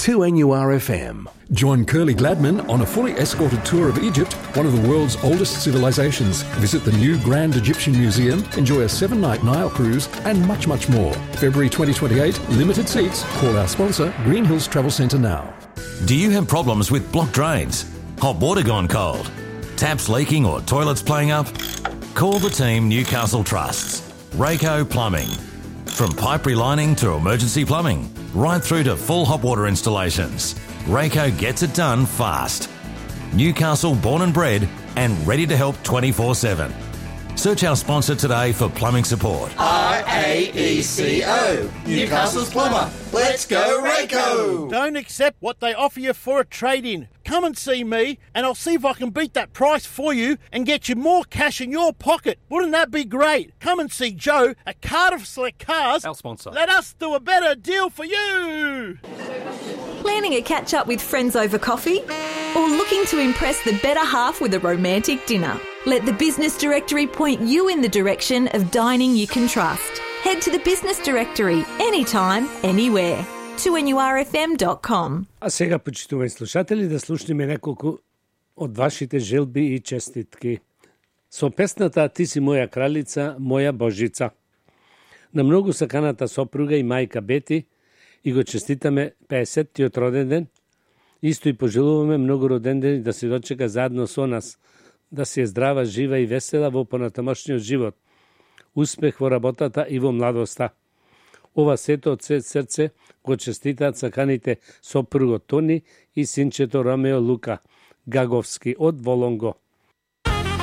2NURFM. Join Curly Gladman on a fully escorted tour of Egypt, one of the world's oldest civilizations. Visit the new Grand Egyptian Museum, enjoy a 7-night Nile cruise, and much, much more. February 2028, limited seats. Call our sponsor, Green Hills Travel Centre now. Do you have problems with blocked drains? Hot water gone cold? Taps leaking or toilets playing up? Call the team Newcastle Trusts. Rayco Plumbing. From pipe relining to emergency plumbing, right through to full hot water installations, Rayco gets it done fast. Newcastle born and bred and ready to help 24/7. Search our sponsor today for plumbing support. RAECO, Newcastle's plumber. Let's go Rayco! Don't accept what they offer you for a trade-in. Come and see me and I'll see if I can beat that price for you and get you more cash in your pocket. Wouldn't that be great? Come and see Joe at Cardiff Select Cars. Our sponsor. Let us do a better deal for you. Planning a catch-up with friends over coffee? Or looking to impress the better half with a romantic dinner? Let the Business Directory point you in the direction of dining you can trust. Head to the Business Directory anytime, anywhere. 2NURFM.com. А сега, почитувани слушатели, да слушнеме неколку од вашите желби и честитки. Со песната "Ти си моја кралица, моја божица". На многу саканата сопруга и мајка Бети и го честитаме 50-тиот роден ден. Исто и пожелуваме многу роден ден да се дочека заедно со нас, да си е здрава, жива и весела во понатамошниот живот. Успех во работата и во младоста. Ова сето од се срце го честитаат саканите сопругот Тони и синчето Ромео Лука Гаговски од Волонго.